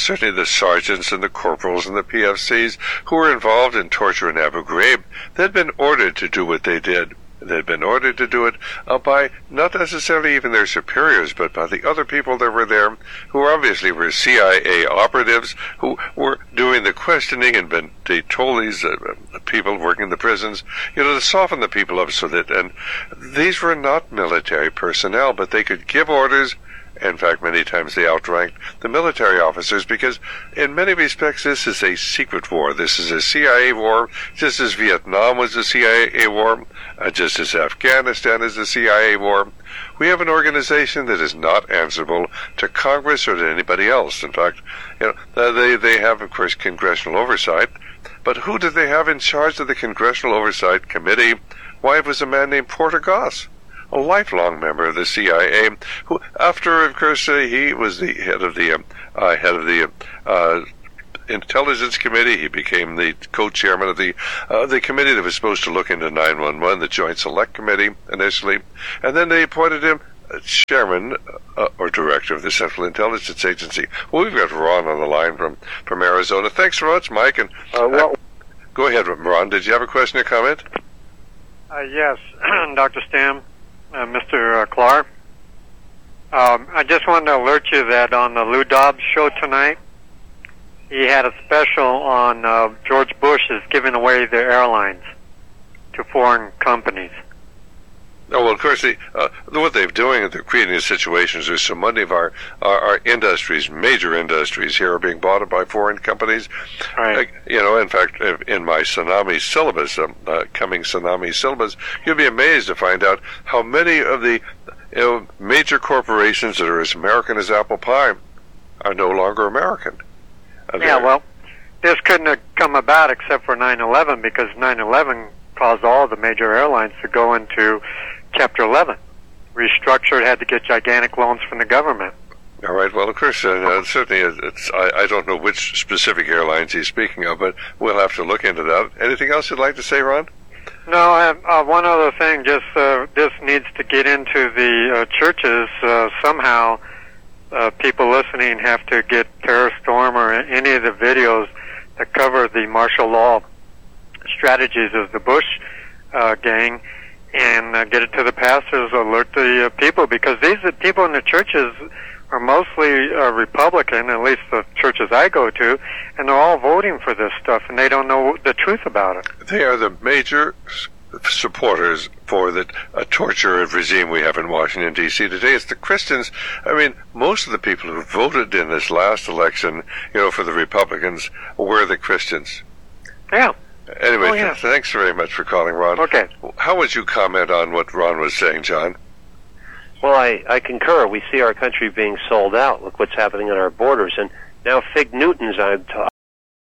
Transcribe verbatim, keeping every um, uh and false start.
certainly the sergeants and the corporals and the P F Cs who were involved in torture in Abu Ghraib, they'd been ordered to do what they did. They'd been ordered to do it uh, by not necessarily even their superiors, but by the other people that were there, who obviously were C I A operatives, who were doing the questioning, and been, they told these uh, people working in the prisons, you know, to soften the people up so that, and these were not military personnel, but they could give orders. In fact, many times they outranked the military officers because, in many respects, this is a secret war. This is a C I A war, just as Vietnam was a C I A war, uh, just as Afghanistan is a C I A war. We have an organization that is not answerable to Congress or to anybody else. In fact, you know, they they have, of course, congressional oversight, but who do they have in charge of the Congressional Oversight Committee? Why, it was a man named Porter Goss, a lifelong member of the C I A, who, after, of course, uh, he was the head of the uh, head of the uh, Intelligence Committee. He became the co-chairman of the uh, the committee that was supposed to look into nine one one, the Joint Select Committee, initially, and then they appointed him chairman uh, or director of the Central Intelligence Agency. Well, we've got Ron on the line from from Arizona. Thanks so much, Mike. And uh, well, uh, go ahead, Ron. Did you have a question or comment? Uh, yes, Doctor Stam. Uh, Mister Uh, Clark, um, I just wanted to alert you that on the Lou Dobbs show tonight, he had a special on uh, George Bush is giving away their airlines to foreign companies. Oh, well, of course, they, uh, what they're doing is they're creating situations where so many of our, our, our industries, major industries here, are being bought up by foreign companies. Right. Uh, you know, in fact, in my tsunami syllabus, um, uh, coming tsunami syllabus, you'll be amazed to find out how many of the you know, major corporations that are as American as apple pie are no longer American. Uh, yeah, well, this couldn't have come about except for nine eleven, because nine eleven caused all the major airlines to go into Chapter eleven. Restructured, had to get gigantic loans from the government. All right. Well, of course, uh, certainly, it's, I, I don't know which specific airlines he's speaking of, but we'll have to look into that. Anything else you'd like to say, Ron? No, uh, uh, one other thing. Just uh, this needs to get into the uh, churches uh, somehow. Uh, people listening have to get Terror Storm or any of the videos that cover the martial law strategies of the Bush uh, gang, and uh, get it to the pastors, alert the uh, people, because these are people in the churches are mostly uh, Republican, at least the churches I go to, and they're all voting for this stuff, and they don't know the truth about it. They are the major supporters for the uh, torture regime we have in Washington, D C today. It's the Christians. I mean, most of the people who voted in this last election, you know, for the Republicans were the Christians. Yeah. Anyway, oh, yeah. th- thanks very much for calling, Ron. Okay. How would you comment on what Ron was saying, John? Well, I, I concur. We see our country being sold out. Look what's happening at our borders. And now Fig Newton's on